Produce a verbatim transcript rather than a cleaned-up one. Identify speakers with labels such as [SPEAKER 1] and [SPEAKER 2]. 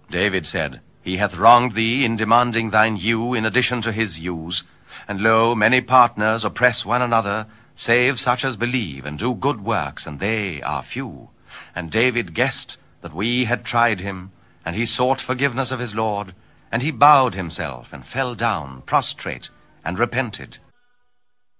[SPEAKER 1] David said, He hath wronged thee in demanding thine ewe in addition to his ewes. And lo, many partners oppress one another, save such as believe and do good works, and they are few. And David guessed that we had tried him, and he sought forgiveness of his Lord, and he bowed himself and fell down prostrate and repented.